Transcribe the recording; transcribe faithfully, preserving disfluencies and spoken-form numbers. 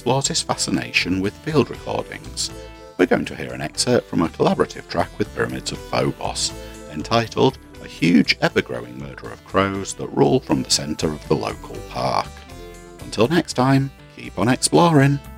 explores his fascination with field recordings. We're going to hear an excerpt from a collaborative track with Pyramids of Phobos, entitled A Huge Ever-Growing Murder of Crows That Rule from the Centre of the Local Park. Until next time, keep on exploring!